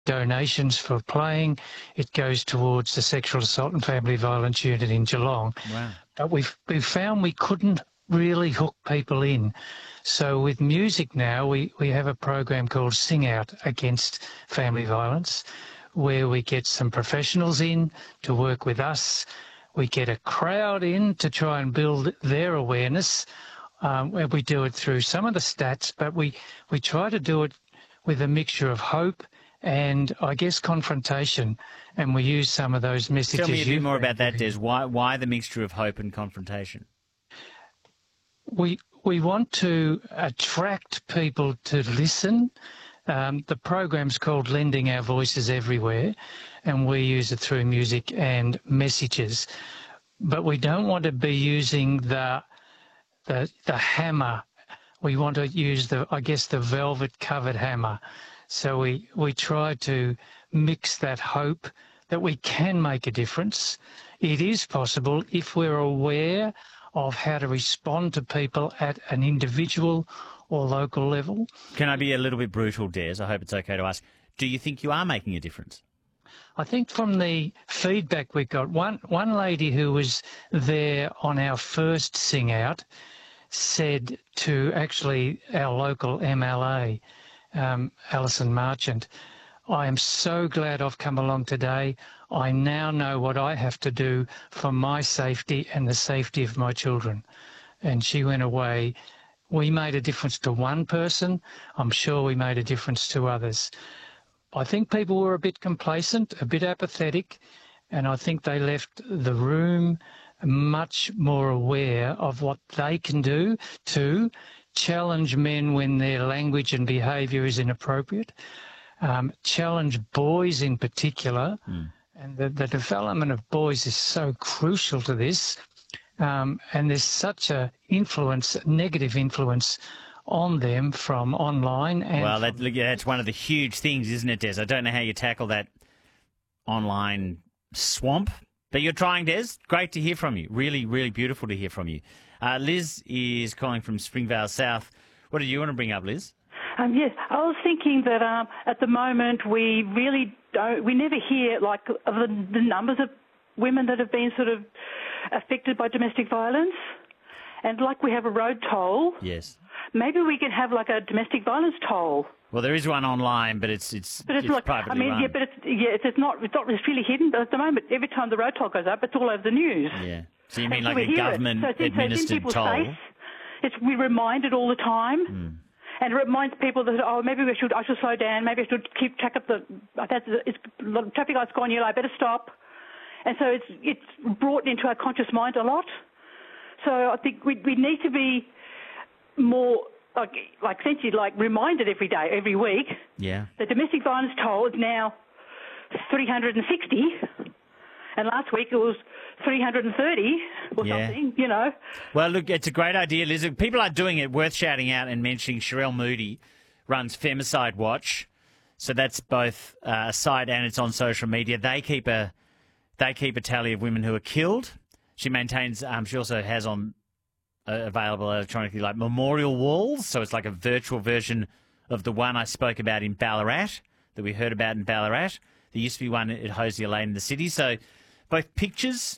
donations for playing. It goes towards the Sexual Assault and Family Violence Unit in Geelong. Wow. But we've found we couldn't really hook people in. So with music now, we have a program called Sing Out Against Family Violence, where we get some professionals in to work with us. We get a crowd in to try and build their awareness. We do it through some of the stats, but we try to do it with a mixture of hope and, I guess, confrontation. And we use some of those messages. Tell me a bit more about that, Des. Why the mixture of hope and confrontation? We want to attract people to listen. The program's called Lending Our Voices Everywhere, and we use it through music and messages. But we don't want to be using the hammer. We want to use the velvet-covered hammer. So we try to mix that hope that we can make a difference. It is possible if we're aware of how to respond to people at an individual or local level. Can I be a little bit brutal, Des? I hope it's okay to ask. Do you think you are making a difference? I think from the feedback we got, one lady who was there on our first Sing Out said to actually our local MLA, Alison Marchant, I am so glad I've come along today. I now know what I have to do for my safety and the safety of my children. And she went away. We made a difference to one person. I'm sure we made a difference to others. I think people were a bit complacent, a bit apathetic, and I think they left the room much more aware of what they can do to challenge men when their language and behaviour is inappropriate, challenge boys in particular, and the development of boys is so crucial to this, and there's such a negative influence on them from online. And well, that's one of the huge things, isn't it, Des? I don't know how you tackle that online swamp, but you're trying, Des. Great to hear from you. Really, really beautiful to hear from you. Liz is calling from Springvale South. What did you want to bring up, Liz? Yes, I was thinking that at the moment we never hear of the numbers of women that have been sort of affected by domestic violence. And like we have a road toll. Yes. Maybe we could have like a domestic violence toll. Well, there is one online, but it's like, privately run. Yeah, but it's not really hidden. But at the moment, every time the road toll goes up, it's all over the news. Yeah. So you mean like a government-administered toll? We're reminded all the time. And it reminds people that, maybe I should slow down, maybe I should keep track of the traffic light's gone yellow, I better stop. And so it's brought into our conscious mind a lot. So I think we need to be more essentially reminded every day, every week. Yeah. The domestic violence toll is now 360, and last week it was 330 or something, you know. Well, look, it's a great idea, Liz. People are doing it. Worth shouting out and mentioning. Sherelle Moody runs Femicide Watch, so that's both a site and it's on social media. They keep a tally of women who are killed. She maintains. She also has on available electronically like memorial walls, so it's like a virtual version of the one I spoke about in Ballarat that we heard about in Ballarat. There used to be one at Hosier Lane in the city. So both pictures,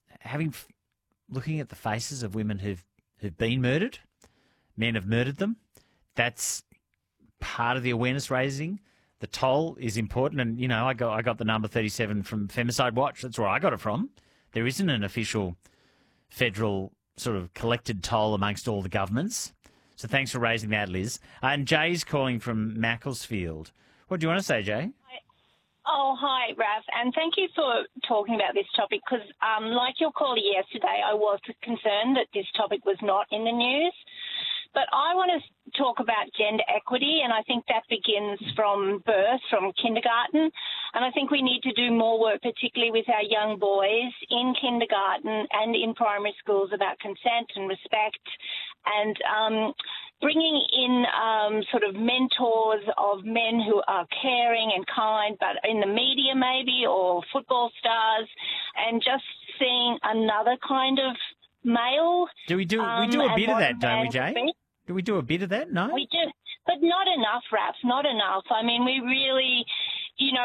looking at the faces of women who've been murdered, men have murdered them. That's part of the awareness raising. The toll is important, and you know I got the number 37 from Femicide Watch. That's where I got it from. There isn't an official federal sort of collected toll amongst all the governments. So thanks for raising that, Liz. And Jay's calling from Macclesfield. What do you want to say, Jay? Oh, hi, Raf, and thank you for talking about this topic because, like your caller yesterday, I was concerned that this topic was not in the news. But I want to talk about gender equity, and I think that begins from birth, from kindergarten. And I think we need to do more work, particularly with our young boys in kindergarten and in primary schools, about consent and respect and bringing in sort of mentors of men who are caring and kind, but in the media maybe, or football stars, and just seeing another kind of male. We do a bit of that, don't we, Jay? Do we do a bit of that? No? We do, but not enough, Raf, not enough. I mean, we really, you know,